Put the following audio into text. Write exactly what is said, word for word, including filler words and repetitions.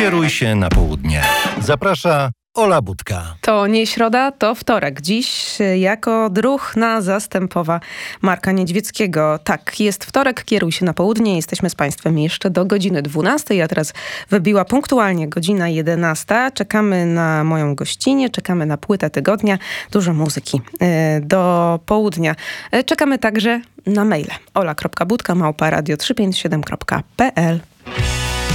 Kieruj się na południe. Zaprasza Ola Budka. To nie środa, to wtorek. Dziś jako druhna zastępowa Marka Niedźwieckiego. Tak, jest wtorek, kieruj się na południe. Jesteśmy z Państwem jeszcze do godziny dwunastej, a teraz wybiła punktualnie godzina jedenasta. Czekamy na moją gościnę, czekamy na płytę tygodnia. Dużo muzyki do południa. Czekamy także na maile ola kropka budka małpa radio trzysta pięćdziesiąt siedem kropka p l.